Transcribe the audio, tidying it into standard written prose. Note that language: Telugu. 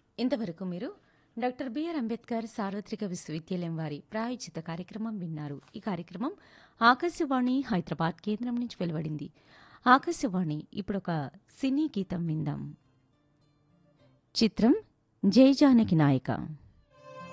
ఇంతవరకు మీరు డాక్టర్ బిఆర్ అంబేద్కర్ సార్వత్రిక విశ్వవిద్యాలయం వారి ప్రాయోజిత కార్యక్రమం విన్నారు. ఈ కార్యక్రమం ఆకాశవాణి హైదరాబాద్ కేంద్రం నుంచి వెలువడింది. ఆకాశవాణి ఇప్పుడొక సినీ గీతం విందాం. చిత్రం జై జానకి నాయక.